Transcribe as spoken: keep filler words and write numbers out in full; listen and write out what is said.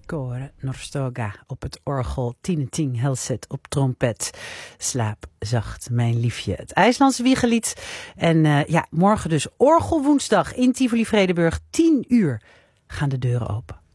Kåre Norstoga op het orgel, Tine Ting Helset op trompet. Slaap zacht, mijn liefje. Het IJslandse wiegelied. En uh, ja, morgen dus orgelwoensdag in Tivoli Vredenburg. tien uur gaan de deuren open.